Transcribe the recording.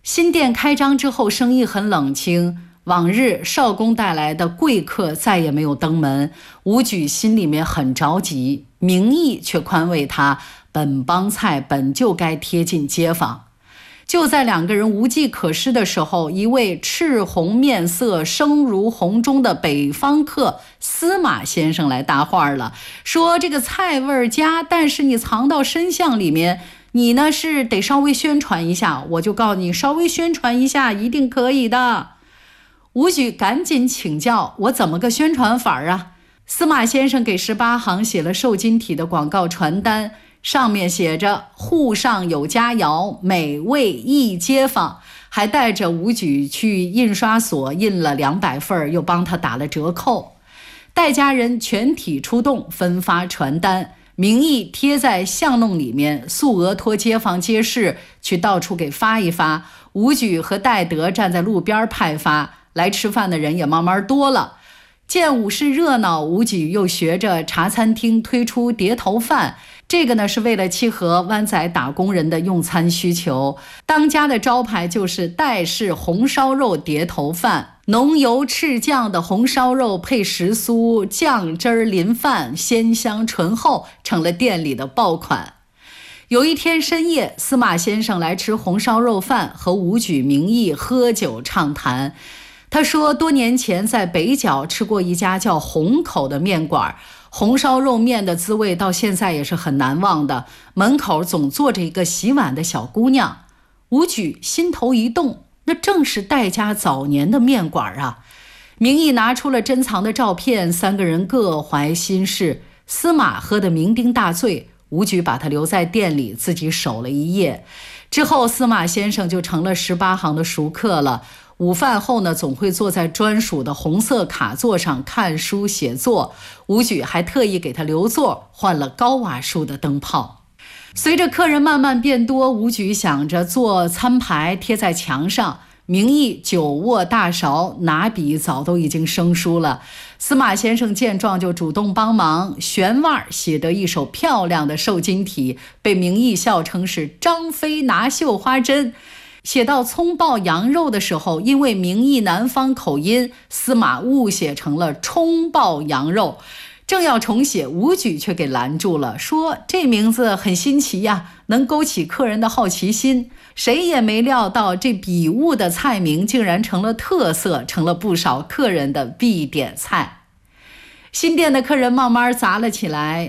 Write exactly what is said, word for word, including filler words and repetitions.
新店开张之后，生意很冷清。往日少公带来的贵客再也没有登门，武举心里面很着急，名义却宽慰他，本帮菜本就该贴近街坊。就在两个人无计可施的时候，一位赤红面色、声如洪钟的北方客司马先生来搭话了，说这个菜味佳，但是你藏到深巷里面，你呢是得稍微宣传一下。我就告诉你，稍微宣传一下一定可以的。武举赶紧请教，我怎么个宣传法啊？司马先生给十八行写了瘦金体的广告传单，上面写着沪上有佳肴，美味益街坊，还带着武举去印刷所印了两百份，又帮他打了折扣。带家人全体出动，分发传单，名义贴在巷弄里面，素额托街坊街市去到处给发一发。武举和戴德站在路边派发，来吃饭的人也慢慢多了。见午市热闹，武举又学着茶餐厅推出碟头饭，这个呢是为了契合湾仔打工人的用餐需求。当家的招牌就是戴氏红烧肉碟头饭，浓油赤酱的红烧肉配时酥，酱汁淋饭，鲜香醇厚，成了店里的爆款。有一天深夜，司马先生来吃红烧肉饭，和武举名义喝酒畅谈。他说多年前在北角吃过一家叫虹口的面馆，红烧肉面的滋味到现在也是很难忘的，门口总坐着一个洗碗的小姑娘。武举心头一动，那正是戴家早年的面馆啊。名义拿出了珍藏的照片，三个人各怀心事。司马喝得酩酊大醉，武举把他留在店里，自己守了一夜。之后司马先生就成了十八行的熟客了。午饭后呢，总会坐在专属的红色卡座上看书写作，武举还特意给他留座，换了高瓦数的灯泡。随着客人慢慢变多，武举想着做餐牌贴在墙上，名义久握大勺，拿笔早都已经生疏了。司马先生见状就主动帮忙，悬腕写得一手漂亮的瘦金体，被名义笑称是张飞拿绣花针。写到葱爆羊肉的时候，因为名义南方口音，司马误写成了葱爆羊肉。正要重写，武举却给拦住了，说这名字很新奇呀，能勾起客人的好奇心。谁也没料到这笔误的菜名竟然成了特色，成了不少客人的必点菜。新店的客人慢慢砸了起来，